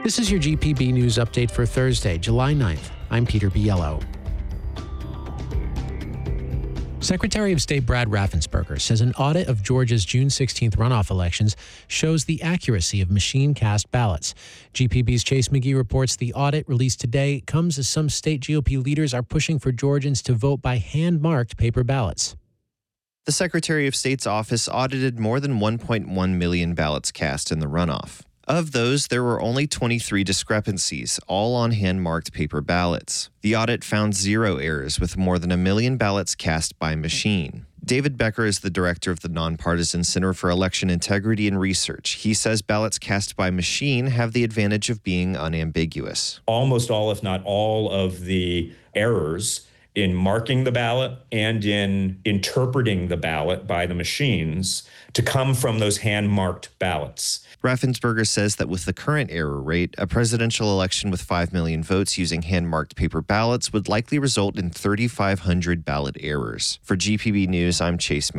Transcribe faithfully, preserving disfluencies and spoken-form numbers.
This is your G P B News update for Thursday, July ninth. I'm Peter Biello. Secretary of State Brad Raffensperger says an audit of Georgia's June sixteenth runoff elections shows the accuracy of machine-cast ballots. G P B's Chase McGee reports the audit released today comes as some state G O P leaders are pushing for Georgians to vote by hand-marked paper ballots. The Secretary of State's office audited more than one point one million ballots cast in the runoff. Of those, there were only twenty-three discrepancies, all on hand-marked paper ballots. The audit found zero errors, with more than a million ballots cast by machine. David Becker is the director of the Nonpartisan Center for Election Integrity and Research. He says ballots cast by machine have the advantage of being unambiguous. Almost all, if not all, of the errors in marking the ballot and in interpreting the ballot by the machines to come from those hand-marked ballots. Raffensperger says that with the current error rate, a presidential election with five million votes using hand-marked paper ballots would likely result in three thousand five hundred ballot errors. For G P B News, I'm Chase McGee.